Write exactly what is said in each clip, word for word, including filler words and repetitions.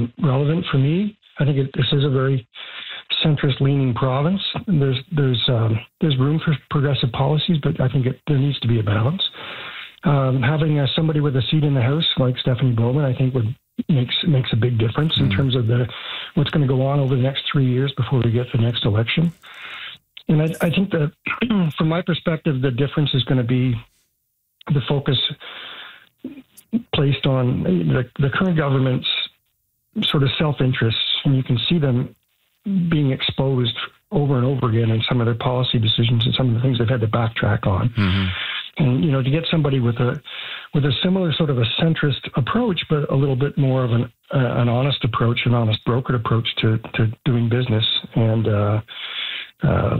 um, relevant for me. I think it, this is a very centrist-leaning province. There's there's um, there's room for progressive policies, but I think it, there needs to be a balance. Um, having uh, somebody with a seat in the House like Stephanie Bowman, I think would makes makes a big difference mm-hmm. in terms of the what's going to go on over the next three years before we get to the next election. And I, I think that, from my perspective, the difference is going to be the focus placed on the, the current government's sort of self-interests, and you can see them being exposed over and over again in some of their policy decisions and some of the things they've had to backtrack on. Mm-hmm. And, you know, to get somebody with a with a similar sort of a centrist approach, but a little bit more of an uh, an honest approach, an honest brokered approach to, to doing business, and uh, uh,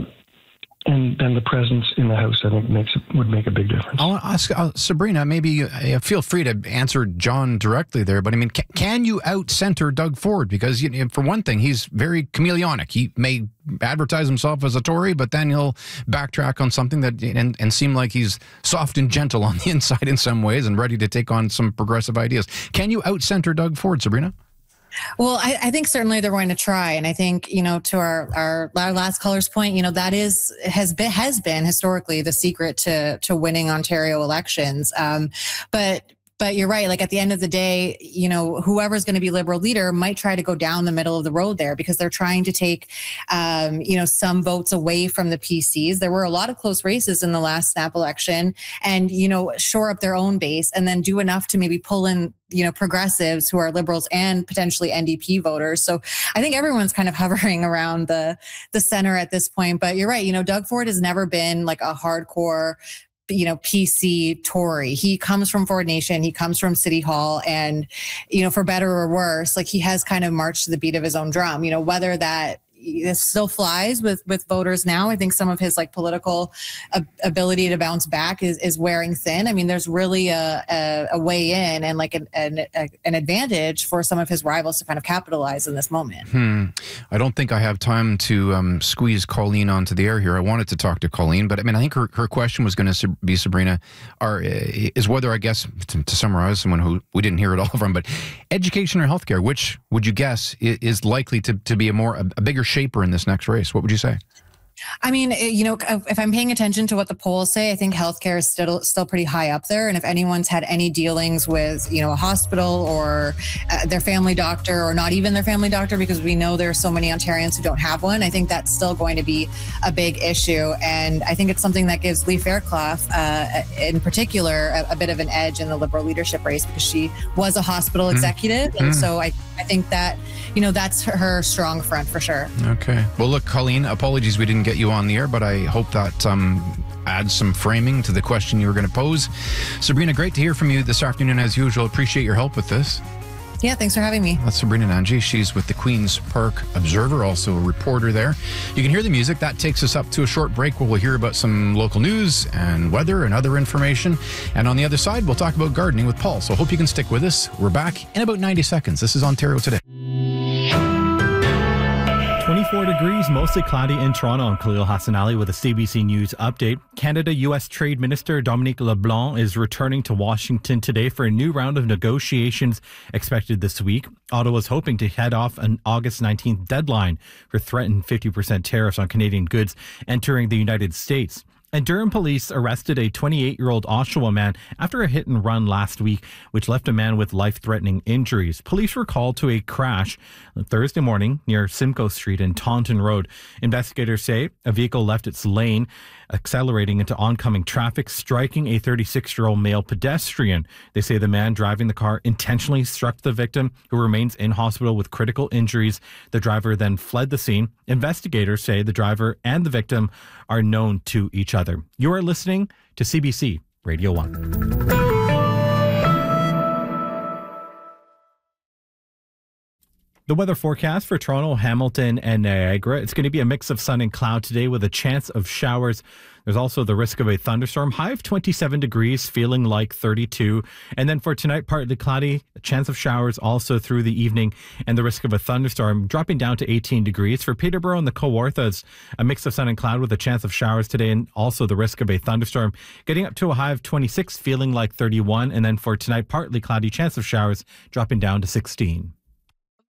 and then the presence in the House, I think, makes would make a big difference. I'll ask uh, Sabrina. Maybe uh, feel free to answer John directly there. But I mean, can, can you out-center Doug Ford? Because you know, for one thing, he's very chameleonic. He may advertise himself as a Tory, but then he'll backtrack on something that and, and seem like he's soft and gentle on the inside in some ways, and ready to take on some progressive ideas. Can you out-center Doug Ford, Sabrina? Well, I, I think certainly they're going to try, and I think you know to our, our our last caller's point, you know that is has been has been historically the secret to to winning Ontario elections. Um, but but you're right. Like at the end of the day, you know whoever's going to be Liberal leader might try to go down the middle of the road there because they're trying to take um, you know some votes away from the P Cs. There were a lot of close races in the last snap election, and you know shore up their own base and then do enough to maybe pull in you know, progressives who are Liberals and potentially N D P voters. So I think everyone's kind of hovering around the the center at this point. But you're right. You know, Doug Ford has never been like a hardcore, you know, P C Tory. He comes from Ford Nation. He comes from City Hall. And, you know, for better or worse, like he has kind of marched to the beat of his own drum, you know, whether that this still flies with with voters now. I think some of his like political uh, ability to bounce back is is wearing thin. I mean, there's really a a, a way in and like an, an a, an advantage for some of his rivals to kind of capitalize in this moment. Hmm. I don't think I have time to um, squeeze Colleen onto the air here. I wanted to talk to Colleen, but I mean, I think her, her question was going to be, Sabrina, are, is whether, I guess, to, to summarize, someone who we didn't hear it all from, but education or healthcare, which would you guess is likely to, to be a more, a, a bigger shaper in this next race? What would you say? I mean, you know, if I'm paying attention to what the polls say, I think healthcare is still still pretty high up there. And if anyone's had any dealings with, you know, a hospital or uh, their family doctor, or not even their family doctor, because we know there are so many Ontarians who don't have one, I think that's still going to be a big issue. And I think it's something that gives Lee Fairclough, uh, in particular, a, a bit of an edge in the Liberal leadership race because she was a hospital executive. Mm. And mm. so I, I think that, you know, that's her, her strong front for sure. Okay. Well, look, Colleen, apologies we didn't get you on the air, but I hope that um, adds some framing to the question you were going to pose. Sabrina, great to hear from you this afternoon as usual. Appreciate your help with this. Yeah, thanks for having me. That's Sabrina Nanji. She's with the Queen's Park Observer, also a reporter there. You can hear the music. That takes us up to a short break where we'll hear about some local news and weather and other information. And on the other side, we'll talk about gardening with Paul. So I hope you can stick with us. We're back in about ninety seconds. This is Ontario Today. twenty-four degrees, mostly cloudy in Toronto. I'm Khalil Hassan Ali with a C B C News update. Canada-U S Trade Minister Dominique LeBlanc is returning to Washington today for a new round of negotiations expected this week. Ottawa is hoping to head off an August nineteenth deadline for threatened fifty percent tariffs on Canadian goods entering the United States. And Durham police arrested a twenty-eight-year-old Oshawa man after a hit and run last week, which left a man with life-threatening injuries. Police were called to a crash on Thursday morning near Simcoe Street and Taunton Road. Investigators say a vehicle left its lane, accelerating into oncoming traffic, striking a thirty-six-year-old male pedestrian. They say the man driving the car intentionally struck the victim, who remains in hospital with critical injuries. The driver then fled the scene. Investigators say the driver and the victim are known to each other. You are listening to C B C Radio one. The weather forecast for Toronto, Hamilton, and Niagara. It's going to be a mix of sun and cloud today with a chance of showers. There's also the risk of a thunderstorm. High of twenty-seven degrees, feeling like thirty-two. And then for tonight, partly cloudy, a chance of showers also through the evening, and the risk of a thunderstorm dropping down to eighteen degrees. For Peterborough and the Kawarthas, a mix of sun and cloud with a chance of showers today, and also the risk of a thunderstorm, getting up to a high of twenty-six, feeling like thirty-one. And then for tonight, partly cloudy, chance of showers dropping down to sixteen.